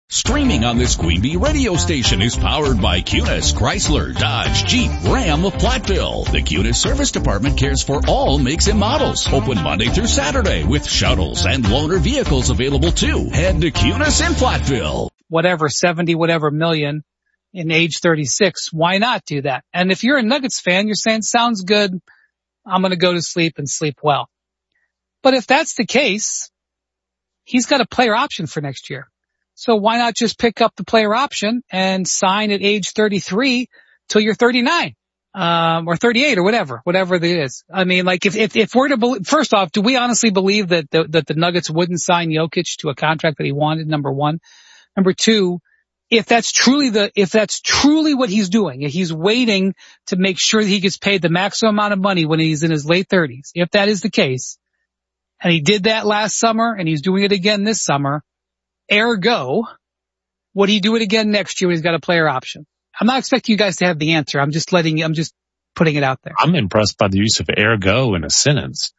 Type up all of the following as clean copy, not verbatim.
Streaming on this Queen Bee radio station is powered by Cunis, Chrysler, Dodge, Jeep, Ram of Platteville. The Cunis Service Department cares for all makes and models. Open Monday through Saturday with shuttles and loaner vehicles available too. Head to Cunis in Platteville. Whatever, 70 whatever million in age 36. Why not do that? And if you're a Nuggets fan, you're saying, sounds good. I'm going to go to sleep and sleep well. But if that's the case, he's got a player option for next year. So why not just pick up the player option and sign at age 33 till you're 39, or 38 or whatever it is. I mean, like if we're to believe, first off, do we honestly believe that the Nuggets wouldn't sign Jokic to a contract that he wanted? Number one. Number two, if that's truly what he's doing, if he's waiting to make sure that he gets paid the maximum amount of money when he's in his late 30s, if that is the case, and he did that last summer and he's doing it again this summer, ergo, would he do it again next year when he's got a player option? I'm not expecting you guys to have the answer. I'm just putting it out there. I'm impressed by the use of ergo in a sentence.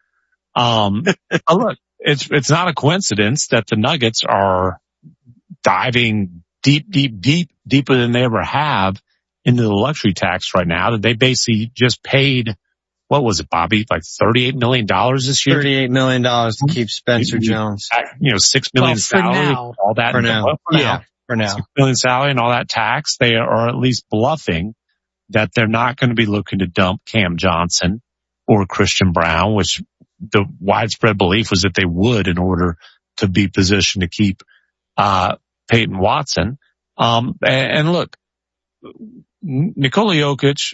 Look, it's not a coincidence that the Nuggets are diving deeper than they ever have into the luxury tax right now, that they basically just paid, what was it, Bobby? Like $38 million this year? $38 million to keep Spencer Jones. $6 million salary, all that. For now. For now. $6 million salary and all that tax. They are at least bluffing that they're not going to be looking to dump Cam Johnson or Christian Brown, which the widespread belief was that they would in order to be positioned to keep, Peyton Watson. And look, Nikola Jokic,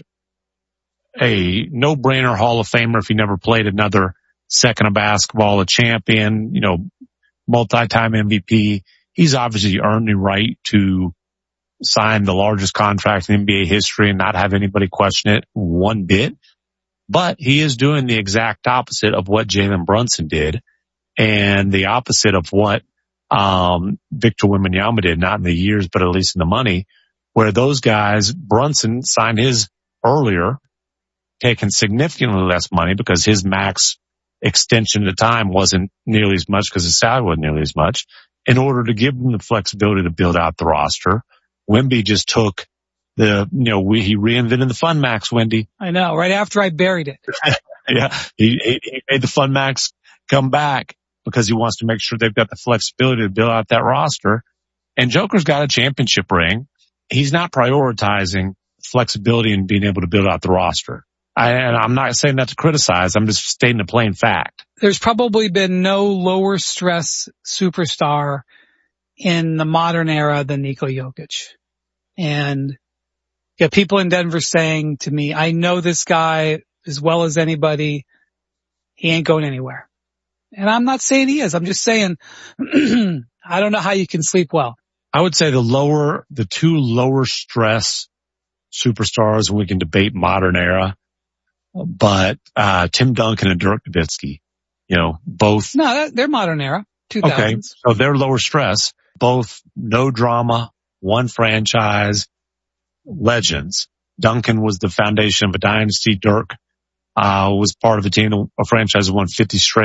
a no-brainer Hall of Famer if he never played another second of basketball, a champion, multi-time MVP. He's obviously earned the right to sign the largest contract in NBA history and not have anybody question it one bit. But he is doing the exact opposite of what Jalen Brunson did and the opposite of what Victor Wembanyama did, not in the years, but at least in the money, where those guys, Brunson signed his earlier, taking significantly less money because his max extension at the time wasn't nearly as much because his salary wasn't nearly as much, in order to give them the flexibility to build out the roster. Wemby just took he reinvented the Fun Max, Wendy. I know, right after I buried it. Yeah, he made the Fun Max come back because he wants to make sure they've got the flexibility to build out that roster. And Joker's got a championship ring. He's not prioritizing flexibility and being able to build out the roster. And I'm not saying that to criticize. I'm just stating a plain fact. There's probably been no lower stress superstar in the modern era than Nikola Jokic. And people in Denver saying to me, I know this guy as well as anybody. He ain't going anywhere. And I'm not saying he is. I'm just saying, I don't know how you can sleep well. I would say the two lower stress superstars, we can debate modern era, but Tim Duncan and Dirk Nowitzki, both. No, they're modern era, 2000s. Okay, so they're lower stress, both no drama, one franchise, legends. Duncan was the foundation of a dynasty. Dirk was part of a franchise that won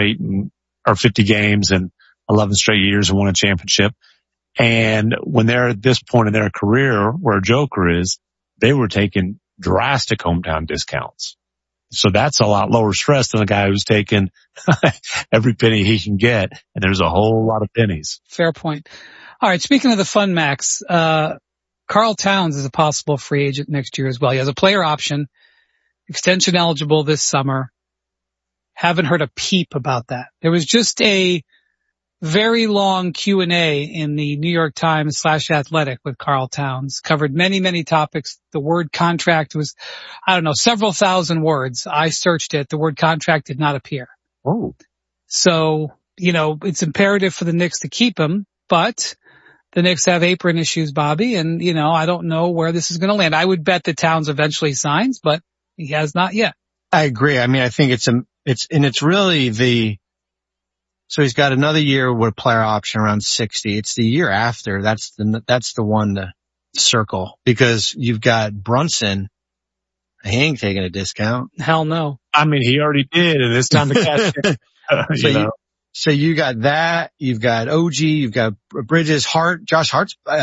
50 games and 11 straight years and won a championship. And when they're at this point in their career where Joker is, they were taking drastic hometown discounts. So that's a lot lower stress than the guy who's taking every penny he can get. And there's a whole lot of pennies. Fair point. All right. Speaking of the Fun Max, Karl Towns is a possible free agent next year as well. He has a player option, extension eligible this summer. Haven't heard a peep about that. There was just a very long Q&A in the New York Times /Athletic with Karl Towns. Covered many, many topics. The word contract was, several thousand words. I searched it. The word contract did not appear. Oh. So, it's imperative for the Knicks to keep him, but the Knicks have apron issues, Bobby, and, I don't know where this is going to land. I would bet that Towns eventually signs, but he has not yet. I agree. I mean, I think it's really so he's got another year with a player option around 60. It's the year after. That's the one to circle because you've got Brunson. He ain't taking a discount. Hell no. I mean, he already did, and it's time to catch him. So you got that. You've got OG. You've got Bridges, Josh Hart's